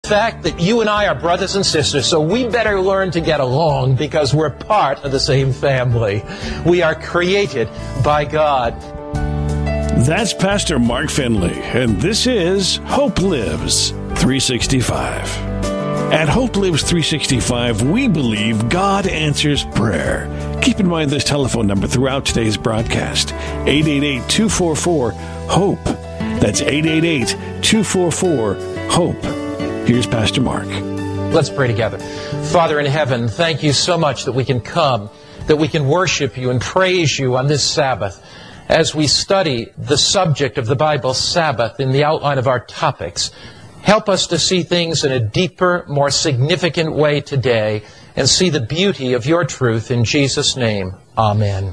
fact that you and I are brothers and sisters, so we better learn to get along because we're part of the same family. We are created by God. That's Pastor Mark Finley, and this is Hope Lives 365. At Hope Lives 365, we believe God answers prayer. Keep in mind this telephone number throughout today's broadcast, 888-244-HOPE. That's 888-244-HOPE. Here's Pastor Mark. Let's pray together. Father in heaven, thank you so much that we can come, that we can worship you and praise you on this Sabbath. As we study the subject of the Bible, Sabbath, in the outline of our topics, help us to see things in a deeper, more significant way today and see the beauty of your truth in Jesus' name. Amen.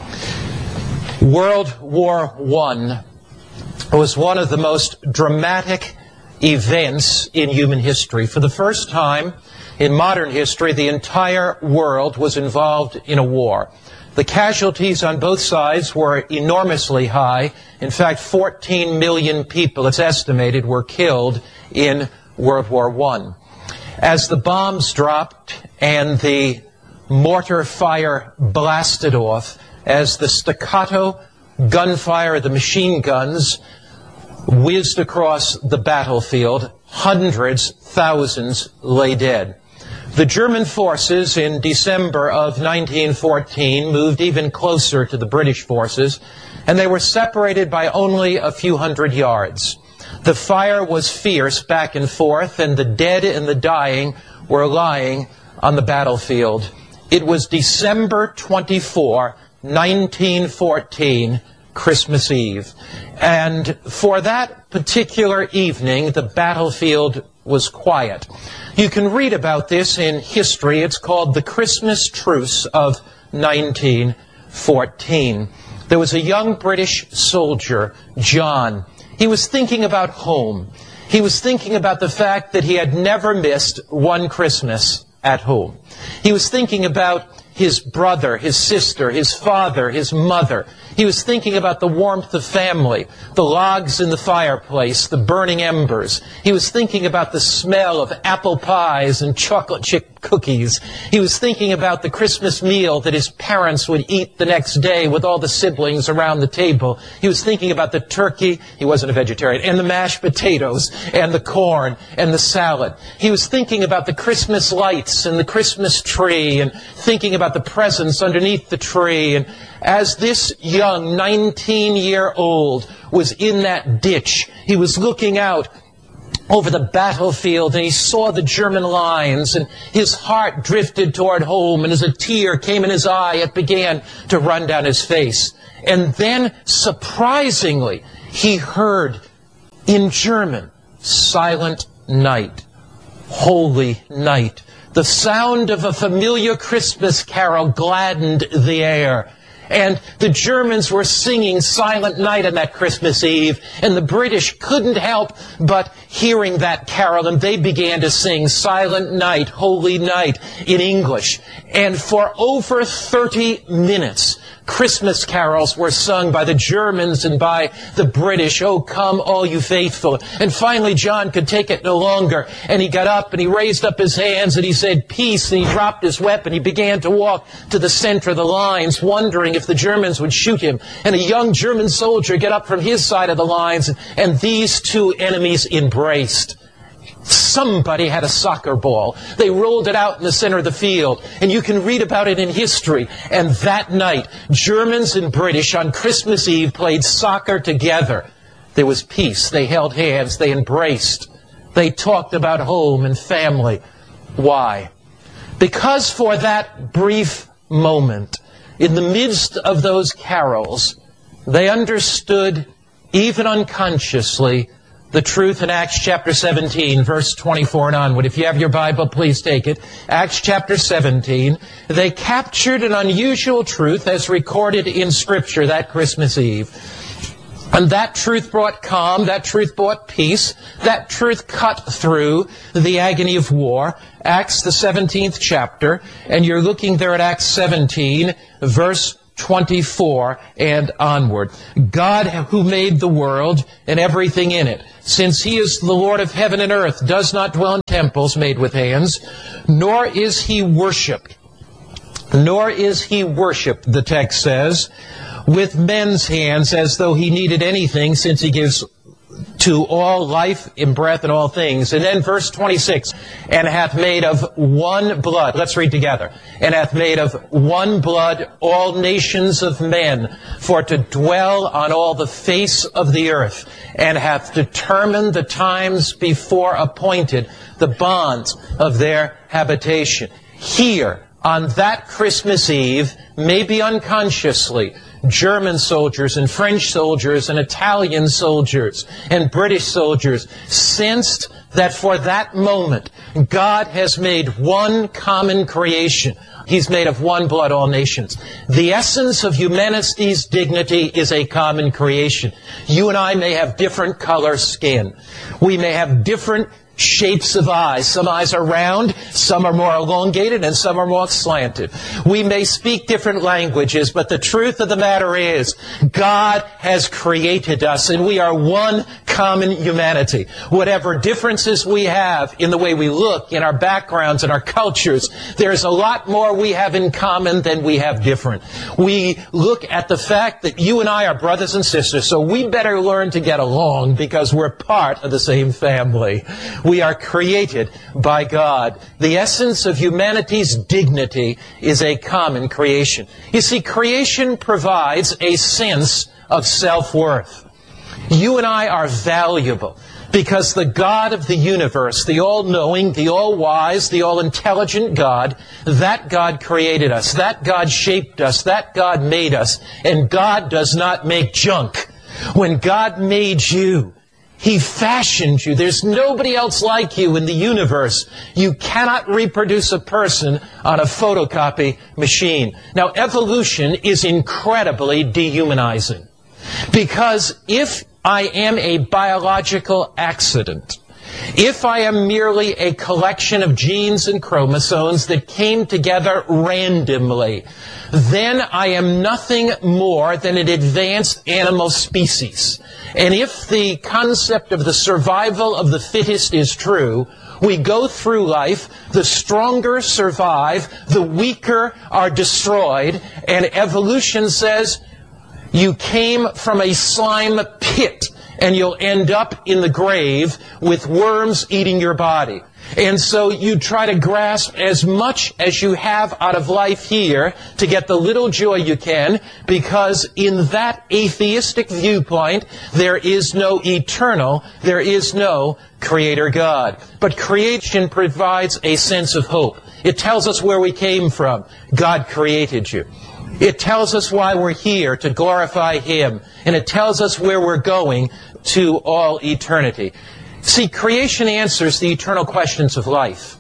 World War I was one of the most dramatic events in human history. For the first time in modern history, the entire world was involved in a war. The casualties on both sides were enormously high. In fact, 14 million people, it's estimated, were killed in World War I. As the bombs dropped and the mortar fire blasted off, as the staccato gunfire of the machine guns whizzed across the battlefield, hundreds, thousands lay dead. The German forces in December of 1914 moved even closer to the British forces, and they were separated by only a few hundred yards. The fire was fierce back and forth, and the dead and the dying were lying on the battlefield. It was December 24, 1914, Christmas Eve. And for that particular evening, the battlefield was quiet. You can read about this in history. It's called the Christmas Truce of 1914. There was a young British soldier, John. He was thinking about home. He was thinking about the fact that he had never missed one Christmas at home. He was thinking about his brother, his sister, his father, his mother. He was thinking about the warmth of family, the logs in the fireplace, the burning embers. He was thinking about the smell of apple pies and chocolate chip cookies. He was thinking about the Christmas meal that his parents would eat the next day with all the siblings around the table. He was thinking about the turkey, he wasn't a vegetarian, and the mashed potatoes, and the corn, and the salad. He was thinking about the Christmas lights and the Christmas tree, and thinking about the presents underneath the tree. And as this young 19-year-old was in that ditch, he was looking out over the battlefield, and he saw the German lines, and his heart drifted toward home, and as a tear came in his eye, it began to run down his face. And then, surprisingly, he heard in German, "Silent Night, Holy Night." The sound of a familiar Christmas carol gladdened the air. And the Germans were singing Silent Night on that Christmas Eve, and the British couldn't help but hearing that carol, and they began to sing Silent Night, Holy Night in English. And for over 30 minutes, Christmas carols were sung by the Germans and by the British. "Oh, come, all you faithful." And finally, John could take it no longer, and he got up and he raised up his hands and he said, "Peace," and he dropped his weapon. He began to walk to the center of the lines, wondering if the Germans would shoot him. And a young German soldier got up from his side of the lines, and these two enemies embraced. Somebody had a soccer ball. They rolled it out in the center of the field, and you can read about it in history. And that night, Germans and British on Christmas Eve played soccer together. There was peace. They held hands. They embraced. They talked about home and family. Why? Because for that brief moment, in the midst of those carols, they understood, even unconsciously, the truth in Acts chapter 17, verse 24 and onward. If you have your Bible, please take it. Acts chapter 17. They captured an unusual truth as recorded in Scripture that Christmas Eve. And that truth brought calm, that truth brought peace, that truth cut through the agony of war. Acts the 17th chapter, and you're looking there at Acts 17, verse 24 and onward. God, who made the world and everything in it, since He is the Lord of heaven and earth, does not dwell in temples made with hands, nor is He worshipped. Nor is He worshipped, the text says, with men's hands as though He needed anything, since He gives to all life and breath and all things. And then verse 26, and hath made of one blood. Let's read together. And hath made of one blood all nations of men, for to dwell on all the face of the earth, and hath determined the times before appointed, the bonds of their habitation. Here, on that Christmas Eve, maybe unconsciously, German soldiers and French soldiers and Italian soldiers and British soldiers sensed that for that moment, God has made one common creation. He's made of one blood all nations. The essence of humanity's dignity is a common creation. You and I may have different color skin. We may have different shapes of eyes. Some eyes are round, some are more elongated, and some are more slanted. We may speak different languages, but the truth of the matter is, God has created us, and we are one common humanity. Whatever differences we have in the way we look, in our backgrounds, in our cultures, there's a lot more we have in common than we have different. We look at the fact that you and I are brothers and sisters, so we better learn to get along because we're part of the same family. We are created by God. The essence of humanity's dignity is a common creation. You see, creation provides a sense of self-worth. You and I are valuable because the God of the universe, the all-knowing, the all-wise, the all-intelligent God, that God created us, that God shaped us, that God made us, and God does not make junk. When God made you, He fashioned you. There's nobody else like you in the universe. You cannot reproduce a person on a photocopy machine. Now, evolution is incredibly dehumanizing. Because if I am a biological accident, if I am merely a collection of genes and chromosomes that came together randomly, then I am nothing more than an advanced animal species. And if the concept of the survival of the fittest is true, we go through life, the stronger survive, the weaker are destroyed, and evolution says you came from a slime pit, and you'll end up in the grave with worms eating your body. And so you try to grasp as much as you have out of life here to get the little joy you can, because in that atheistic viewpoint, there is no eternal, there is no Creator God. But creation provides a sense of hope. It tells us where we came from. God created you. It tells us why we're here, to glorify Him. And it tells us where we're going to all eternity. See, creation answers the eternal questions of life.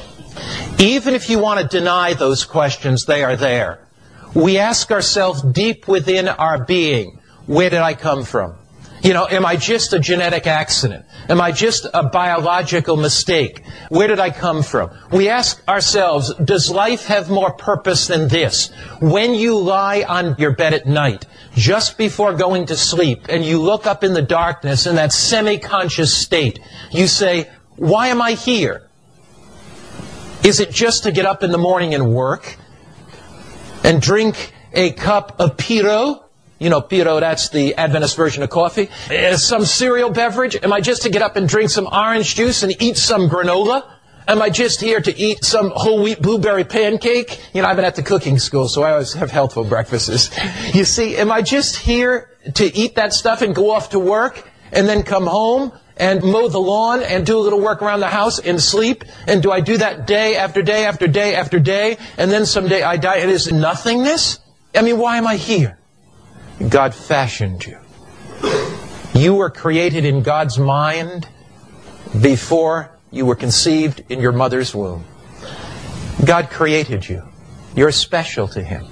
Even if you want to deny those questions, they are there. We ask ourselves deep within our being, where did I come from? You know, am I just a genetic accident? Am I just a biological mistake? Where did I come from? We ask ourselves, does life have more purpose than this? When you lie on your bed at night, just before going to sleep, and you look up in the darkness in that semi-conscious state, you say, why am I here? Is it just to get up in the morning and work? And drink a cup of Piro? You know, Piro, that's the Adventist version of coffee. Some cereal beverage? Am I just to get up and drink some orange juice and eat some granola? Am I just here to eat some whole wheat blueberry pancake? You know, I've been at the cooking school, so I always have healthful breakfasts. You see, am I just here to eat that stuff and go off to work and then come home and mow the lawn and do a little work around the house and sleep? And do I do that day after day after day after day, and then someday I die? It is nothingness? I mean, why am I here? God fashioned you. You were created in God's mind before you were conceived in your mother's womb. God created you. You're special to Him.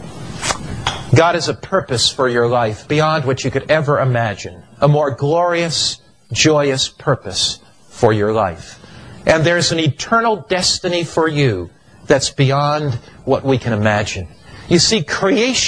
God has a purpose for your life beyond what you could ever imagine. A more glorious, joyous purpose for your life. And there's an eternal destiny for you that's beyond what we can imagine. You see, creation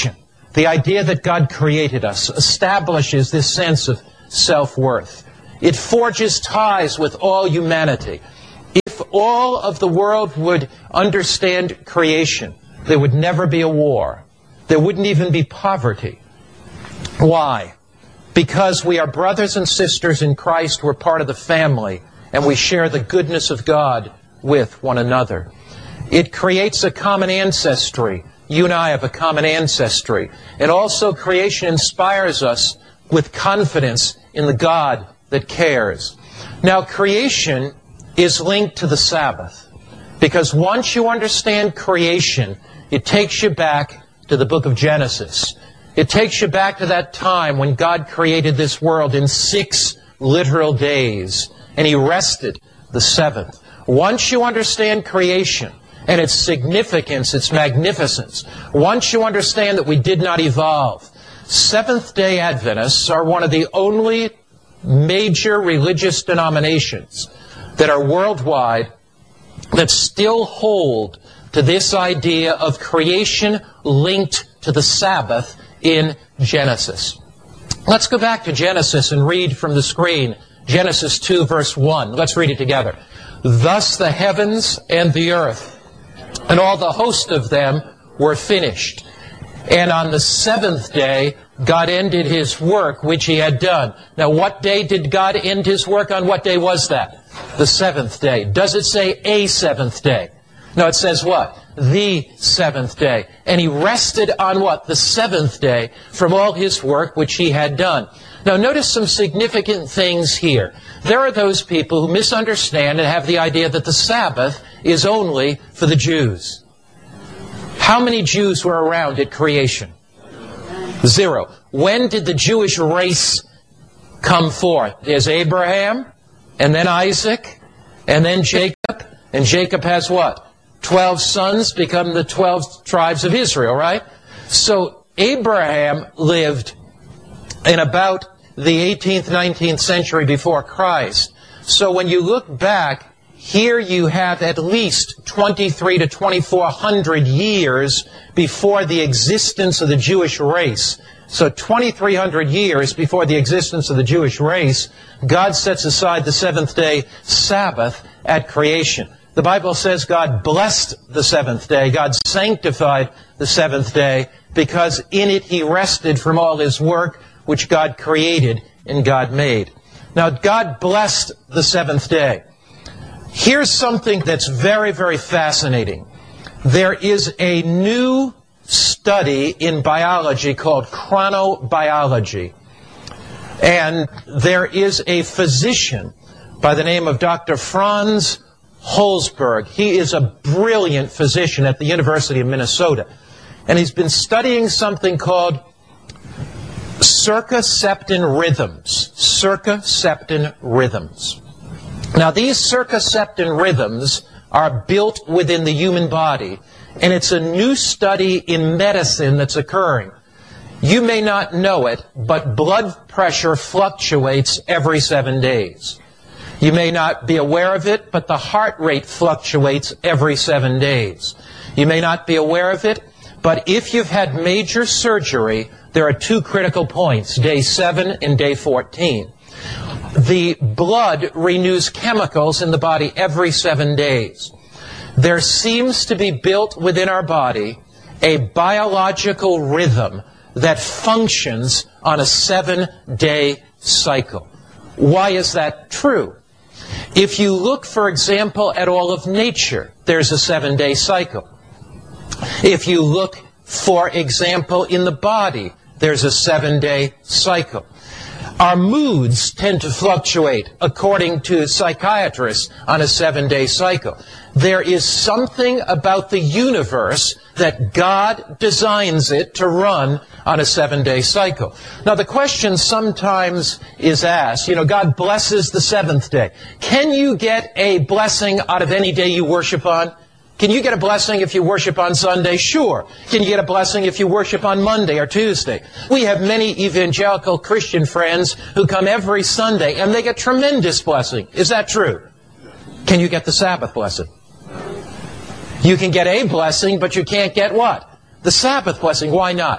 the idea that God created us, establishes this sense of self-worth. It forges ties with all humanity. If all of the world would understand creation, there would never be a war. There wouldn't even be poverty. Why? Because we are brothers and sisters in Christ, we're part of the family, and we share the goodness of God with one another. It creates a common ancestry. You and I have a common ancestry. And also creation inspires us with confidence in the God that cares. Now, creation is linked to the Sabbath, because once you understand creation, it takes you back to the book of Genesis. It takes you back to that time when God created this world in 6 literal days, and He rested the 7th. Once you understand creation and its significance, its magnificence, once you understand that we did not evolve, Seventh-day Adventists are one of the only major religious denominations that are worldwide that still hold to this idea of creation linked to the Sabbath in Genesis. Let's go back to Genesis and read from the screen Genesis 2, verse 1. Let's read it together. Thus the heavens and the earth and all the host of them were finished. And on the 7th day, God ended His work which He had done. Now, what day did God end His work on? What day was that? The 7th day. Does it say a 7th day? No, it says what? The 7th day. And He rested on what? The 7th day from all His work which He had done. Now, notice some significant things here. There are those people who misunderstand and have the idea that the Sabbath is only for the Jews. How many Jews were around at creation? 0. When did the Jewish race come forth? There's Abraham, and then Isaac, and then Jacob. And Jacob has what? 12 sons become the 12 tribes of Israel, right? So Abraham lived in about the 18th, 19th century before Christ. So when you look back, here you have at least 23 to 2,400 years before the existence of the Jewish race. So 2,300 years before the existence of the Jewish race, God sets aside the 7th-day Sabbath at creation. The Bible says God blessed the 7th day. God sanctified the 7th day because in it He rested from all His work which God created and God made. Now, God blessed the 7th day. Here's something that's very, very fascinating. There is a new study in biology called chronobiology. And there is a physician by the name of Dr. Franz Holzberg. He is a brilliant physician at the University of Minnesota. And he's been studying something called circaseptan rhythms. Circaseptan rhythms. Now, these circaseptan rhythms are built within the human body, and it's a new study in medicine that's occurring. You may not know it, but blood pressure fluctuates every 7 days. You may not be aware of it, but the heart rate fluctuates every 7 days. You may not be aware of it, but if you've had major surgery, there are 2 critical points, day 7 and day 14. The blood renews chemicals in the body every 7 days. There seems to be built within our body a biological rhythm that functions on a 7-day cycle. Why is that true? If you look, for example, at all of nature, there's a 7-day cycle. If you look, for example, in the body, there's a 7-day cycle. Our moods tend to fluctuate, according to psychiatrists, on a 7-day cycle. There is something about the universe that God designs it to run on a 7-day cycle. Now, the question sometimes is asked, God blesses the 7th day. Can you get a blessing out of any day you worship on? Can you get a blessing if you worship on Sunday? Sure. Can you get a blessing if you worship on Monday or Tuesday? We have many evangelical Christian friends who come every Sunday and they get tremendous blessing. Is that true? Can you get the Sabbath blessing? You can get a blessing, but you can't get what? The Sabbath blessing. Why not?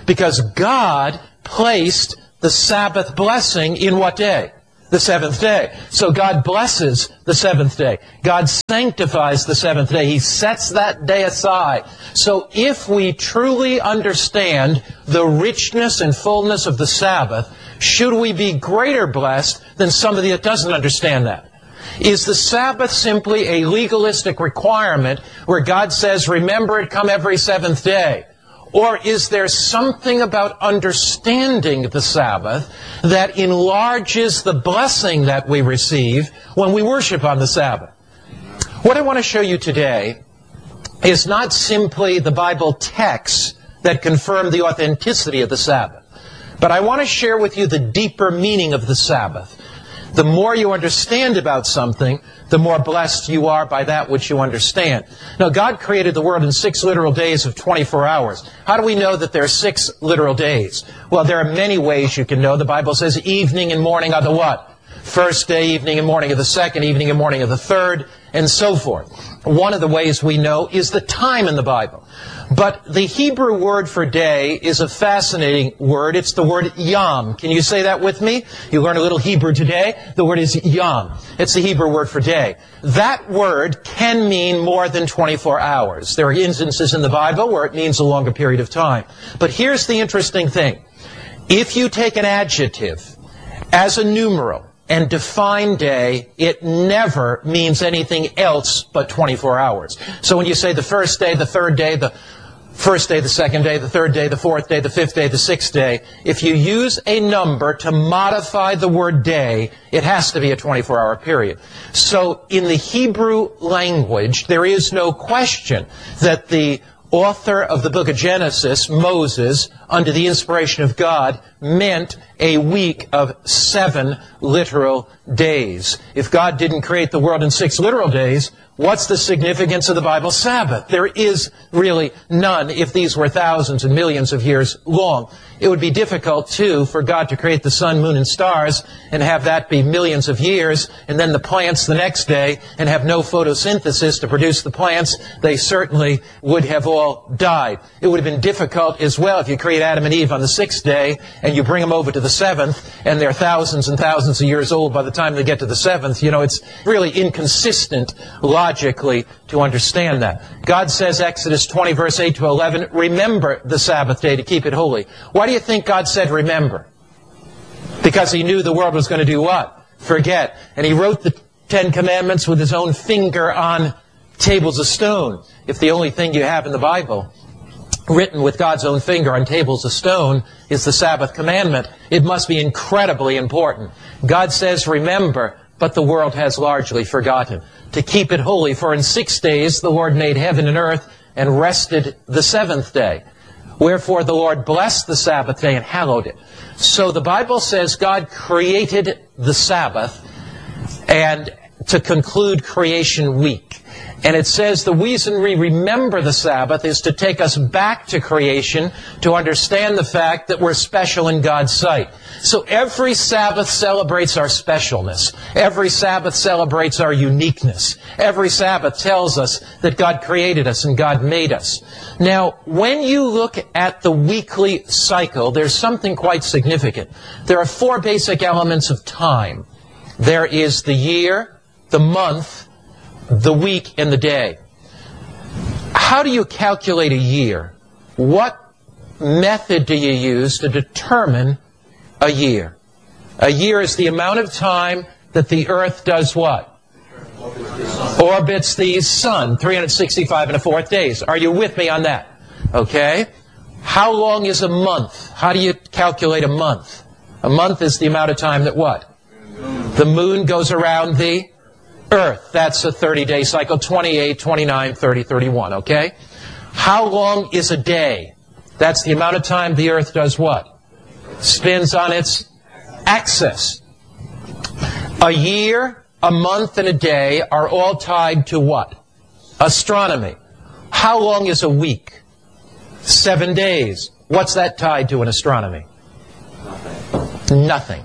Because God placed the Sabbath blessing in what day? The seventh day. So God blesses the seventh day. God sanctifies the seventh day. He sets that day aside. So if we truly understand the richness and fullness of the Sabbath, should we be greater blessed than somebody that doesn't understand that? Is the Sabbath simply a legalistic requirement where God says, remember it, come every seventh day? Or is there something about understanding the Sabbath that enlarges the blessing that we receive when we worship on the Sabbath? What I want to show you today is not simply the Bible texts that confirm the authenticity of the Sabbath, but I want to share with you the deeper meaning of the Sabbath. The more you understand about something, the more blessed you are by that which you understand. Now, God created the world in 6 literal days of 24 hours. How do we know that there are 6 literal days? Well, there are many ways you can know. The Bible says evening and morning are the what? First day, evening and morning of the second, evening and morning of the third, and so forth. One of the ways we know is the time in the Bible. But the Hebrew word for day is a fascinating word. It's the word yom. Can you say that with me? You learn a little Hebrew today. The word is yom. It's the Hebrew word for day. That word can mean more than 24 hours. There are instances in the Bible where it means a longer period of time. But here's the interesting thing. If you take an adjective as a numeral and define day, it never means anything else but 24 hours. So when you say the first day, the third day, the first day, the second day, the third day, the fourth day, the fifth day, the sixth day, if you use a number to modify the word day, it has to be a 24-hour period. So in the Hebrew language, there is no question that the author of the book of Genesis, Moses, under the inspiration of God, meant a week of 7 literal days. If God didn't create the world in 6 literal days, what's the significance of the Bible's Sabbath? There is really none if these were thousands and millions of years long. It would be difficult, too, for God to create the sun, moon, and stars and have that be millions of years, and then the plants the next day and have no photosynthesis to produce the plants. They certainly would have all died. It would have been difficult as well if you create Adam and Eve on the 6th day and you bring them over to the 7th and they're thousands and thousands of years old by the time they get to the 7th. You know, it's really inconsistent logically to understand that. God says, Exodus 20, verse 8 to 11, remember the Sabbath day to keep it holy. Why do you think God said remember? Because He knew the world was going to do what? Forget. And He wrote the 10 Commandments with His own finger on tables of stone. If the only thing you have in the Bible written with God's own finger on tables of stone is the Sabbath commandment, it must be incredibly important. God says remember, but the world has largely forgotten. To keep it holy, for in 6 days the Lord made heaven and earth and rested the 7th day. Wherefore the Lord blessed the Sabbath day and hallowed it. So the Bible says God created the Sabbath and to conclude creation week. And it says the reason we remember the Sabbath is to take us back to creation, to understand the fact that we're special in God's sight. So every Sabbath celebrates our specialness. Every Sabbath celebrates our uniqueness. Every Sabbath tells us that God created us and God made us. Now, when you look at the weekly cycle, there's something quite significant. There are 4 basic elements of time. There is the year, the month, the week, and the day. How do you calculate a year? What method do you use to determine a year? A year is the amount of time that the earth does what? Orbits the sun, 365 and a fourth days. Are you with me on that? Okay. How long is a month? How do you calculate a month? A month is the amount of time that what? The moon goes around the earth. That's a 30-day cycle, 28, 29, 30, 31, okay? How long is a day? That's the amount of time the earth does what? Spins on its axis. A year, a month, and a day are all tied to what? Astronomy. How long is a week? 7 days. What's that tied to in astronomy? Nothing.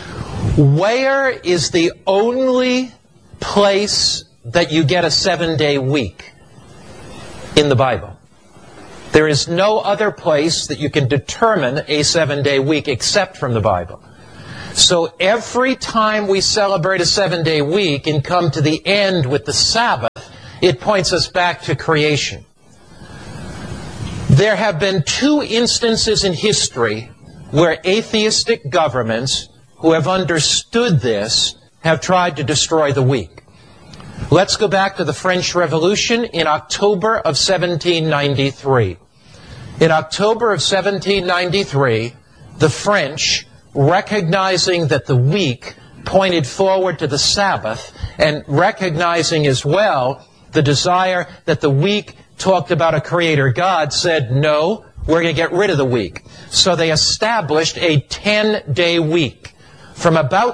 Where is the only place that you get a 7-day week in the Bible? There is no other place that you can determine a 7-day week except from the Bible. So every time we celebrate a 7-day week and come to the end with the Sabbath, it points us back to creation. There have been 2 instances in history where atheistic governments who have understood this have tried to destroy the week. Let's go back to the French Revolution in October of 1793. In October of 1793, the French, recognizing that the week pointed forward to the Sabbath, and recognizing as well the desire that the week talked about a creator God, said, no, we're going to get rid of the week. So they established a 10-day week. From about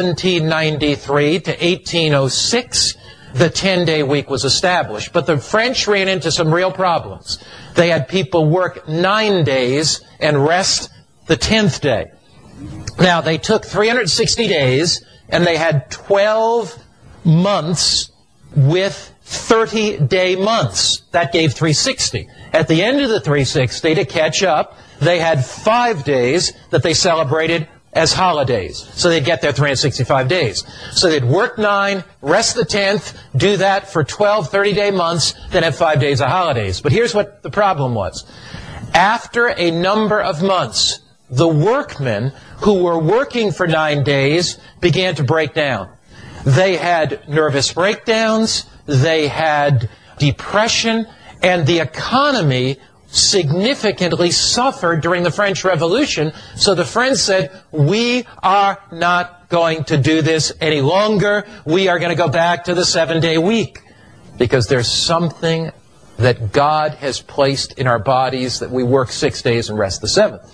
1793 to 1806, the 10-day week was established. But the French ran into some real problems. They had people work 9 days and rest the 10th day. Now, they took 360 days, and they had 12 months with 30-day months. That gave 360. At the end of the 360, to catch up, they had 5 days that they celebrated as holidays. So they'd get their 365 days. So they'd work 9, rest the 10th, do that for 12 30-day months, then have 5 days of holidays. But here's what the problem was. After a number of months, the workmen who were working for 9 days began to break down. They had nervous breakdowns, they had depression, and the economy significantly suffered during the French Revolution. So the French said, we are not going to do this any longer. We are going to go back to the 7-day week. Because there's something that God has placed in our bodies that we work 6 days and rest the 7th.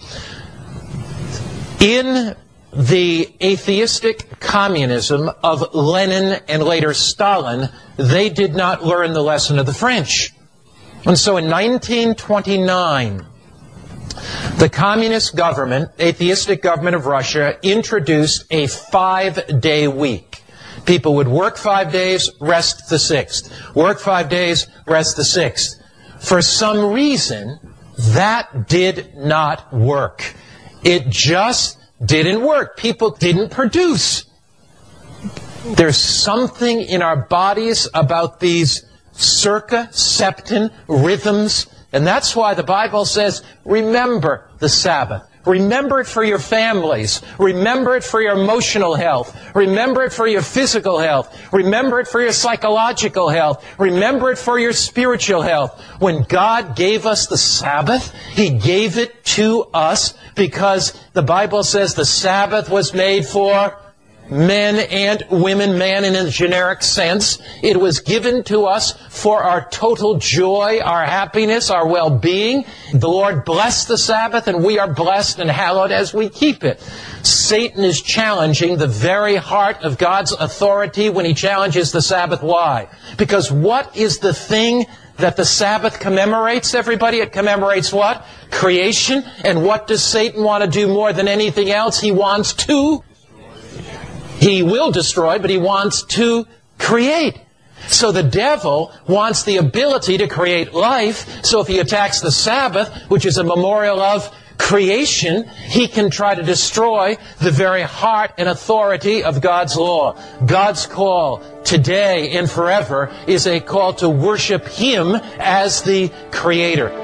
In the atheistic communism of Lenin and later Stalin, they did not learn the lesson of the French. And so in 1929, the communist government, atheistic government of Russia, introduced a 5-day week. People would work 5 days, rest the 6th. Work 5 days, rest the 6th. For some reason, that did not work. It just didn't work. People didn't produce. There's something in our bodies about these circa, septon, rhythms, and that's why the Bible says, remember the Sabbath. Remember it for your families. Remember it for your emotional health. Remember it for your physical health. Remember it for your psychological health. Remember it for your spiritual health. When God gave us the Sabbath, He gave it to us because the Bible says the Sabbath was made for men and women, man in a generic sense. It was given to us for our total joy, our happiness, our well-being. The Lord blessed the Sabbath, and we are blessed and hallowed as we keep it. Satan is challenging the very heart of God's authority when he challenges the Sabbath. Why? Because what is the thing that the Sabbath commemorates, everybody? It commemorates what? Creation. And what does Satan want to do more than anything else? He wants to... He will destroy, but he wants to create. So the devil wants the ability to create life. So if he attacks the Sabbath, which is a memorial of creation, he can try to destroy the very heart and authority of God's law. God's call today and forever is a call to worship Him as the Creator.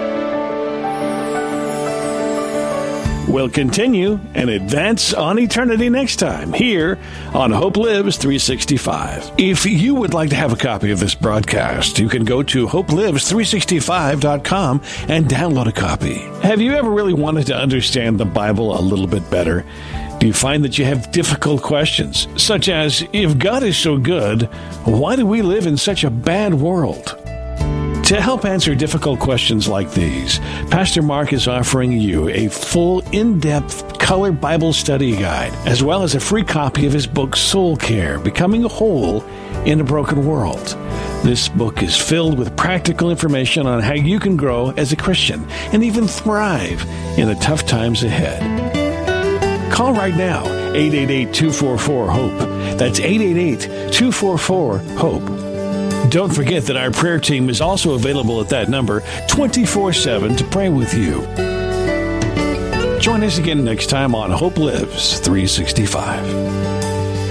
We'll continue and advance on eternity next time here on Hope Lives 365. If you would like to have a copy of this broadcast, you can go to hopelives365.com and download a copy. Have you ever really wanted to understand the Bible a little bit better? Do you find that you have difficult questions, such as, if God is so good, why do we live in such a bad world? To help answer difficult questions like these, Pastor Mark is offering you a full, in-depth color Bible study guide, as well as a free copy of his book, Soul Care, Becoming Whole in a Broken World. This book is filled with practical information on how you can grow as a Christian and even thrive in the tough times ahead. Call right now, 888-244-HOPE. That's 888-244-HOPE. Don't forget that our prayer team is also available at that number 24/7 to pray with you. Join us again next time on Hope Lives 365.